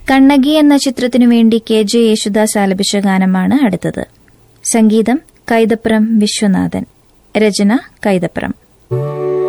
കണ്ണകി എന്ന ചിത്രത്തിനു വേണ്ടി KJ യേശുദാസ് ആലപിച്ച ഗാനമാണ് അടുത്തത്. സംഗീതം കൈതപ്രം വിശ്വനാഥൻ, രചന കൈതപ്രം.